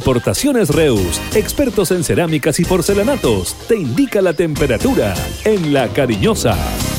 Importaciones Reus, expertos en cerámicas y porcelanatos, te indica la temperatura en La Cariñosa.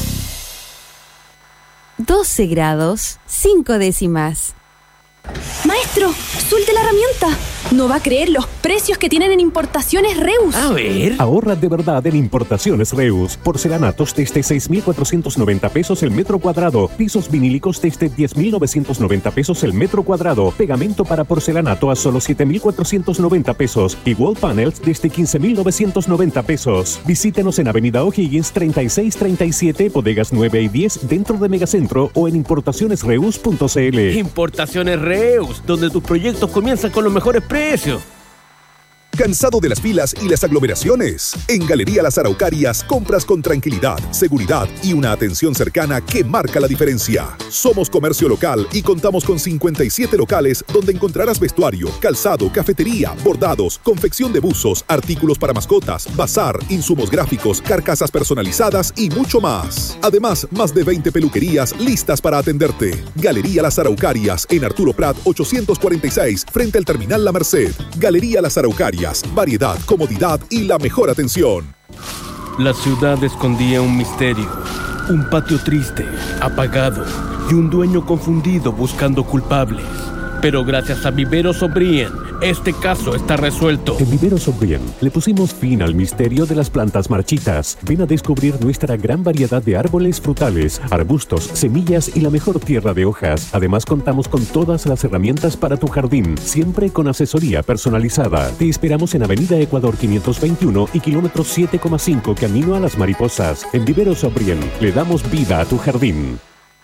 12 grados, 5 décimas. Maestro, suelte la herramienta. No va a creer los precios que tienen en Importaciones Reus. A ver. Ahorra de verdad en Importaciones Reus. Porcelanatos desde 6,490 pesos el metro cuadrado. Pisos vinílicos desde 10,990 pesos el metro cuadrado. Pegamento para porcelanato a solo 7,490 pesos. Y wall panels desde 15,990 pesos. Visítenos en Avenida O'Higgins 3637, bodegas 9 y 10 dentro de Megacentro o en importacionesreus.cl. Importaciones Reus, donde tus proyectos comienzan con los mejores precios. ¿Cansado de las filas y las aglomeraciones? En Galería Las Araucarias compras con tranquilidad, seguridad y una atención cercana que marca la diferencia. Somos comercio local y contamos con 57 locales donde encontrarás vestuario, calzado, cafetería, bordados, confección de buzos, artículos para mascotas, bazar, insumos gráficos, carcasas personalizadas y mucho más. Además, más de 20 peluquerías listas para atenderte. Galería Las Araucarias en Arturo Prat 846 frente al Terminal La Merced. Galería Las Araucarias. Variedad, comodidad y la mejor atención. La ciudad escondía un misterio, un patio triste, apagado y un dueño confundido buscando culpables. Pero gracias a Viveros O'Brien, este caso está resuelto. En Viveros O'Brien le pusimos fin al misterio de las plantas marchitas. Ven a descubrir nuestra gran variedad de árboles frutales, arbustos, semillas y la mejor tierra de hojas. Además contamos con todas las herramientas para tu jardín, siempre con asesoría personalizada. Te esperamos en Avenida Ecuador 521 y kilómetro 7,5 camino a Las Mariposas. En Viveros O'Brien le damos vida a tu jardín.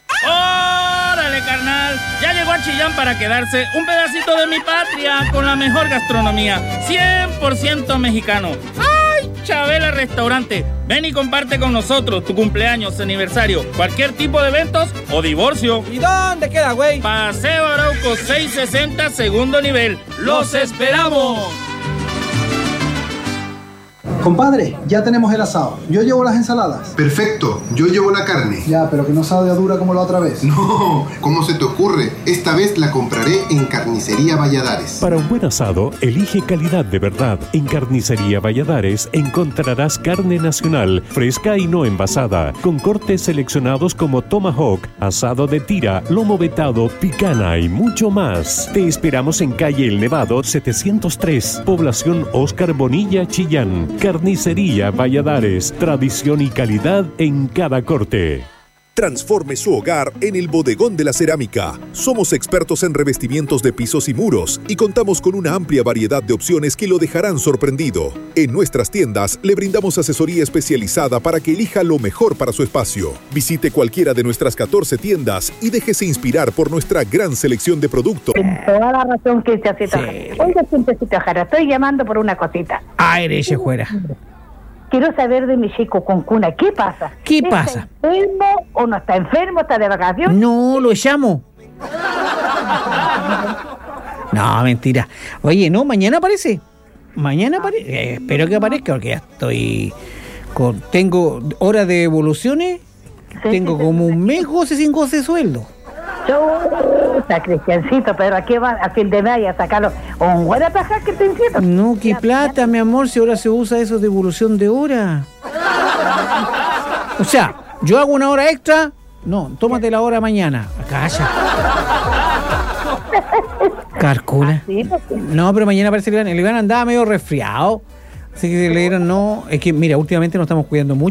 Carnal, ya llegó a Chillán para quedarse un pedacito de mi patria con la mejor gastronomía, 100% mexicano. ¡Ay, Chabela Restaurante! Ven y comparte con nosotros tu cumpleaños, aniversario, cualquier tipo de eventos o divorcio. ¿Y dónde queda, güey? Paseo Arauco 660, segundo nivel. ¡Los esperamos! Compadre, ya tenemos el asado. Yo llevo las ensaladas. Perfecto, yo llevo la carne. Ya, pero que no salga dura como la otra vez. No, ¿cómo se te ocurre? Esta vez la compraré en Carnicería Valladares. Para un buen asado, elige calidad de verdad. En Carnicería Valladares encontrarás carne nacional, fresca y no envasada, con cortes seleccionados como tomahawk, asado de tira, lomo vetado, picana y mucho más. Te esperamos en calle El Nevado 703, población Oscar Bonilla, Chillán. Carnicería Valladares, tradición y calidad en cada corte. Transforme su hogar en el Bodegón de la Cerámica. Somos expertos en revestimientos de pisos y muros y contamos con una amplia variedad de opciones que lo dejarán sorprendido. En nuestras tiendas le brindamos asesoría especializada para que elija lo mejor para su espacio. Visite cualquiera de nuestras 14 tiendas y déjese inspirar por nuestra gran selección de productos. En toda la razón que se hace. Oiga, Siempre Jara, estoy llamando por una cosita. Eres fuera. Quiero saber de mi chico con cuna. ¿Qué pasa? ¿Qué pasa? ¿Está enfermo o no está enfermo? ¿Está de vacaciones? No, lo llamo. No, mentira. Oye, no, mañana aparece. Espero que aparezca porque ya estoy... Tengo horas de evoluciones. Sí, tengo como un mes goce sin goce de sueldo. Cristiancito, pero aquí va a fin de mes a sacarlo. ¿Un buena paja que te entiendo? No, qué plata, mi amor, si ahora se usa eso de evolución de hora. O sea, yo hago una hora extra. No, tómate la hora mañana. Calla. Calcula. No, pero mañana parece que el Iván andaba medio resfriado. Así que le dieron no. Es que, mira, últimamente nos estamos cuidando mucho.